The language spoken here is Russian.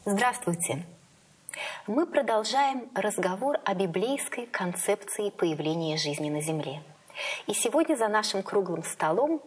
Здравствуйте! Мы продолжаем разговор о библейской концепции появления жизни на Земле. И сегодня за нашим круглым столом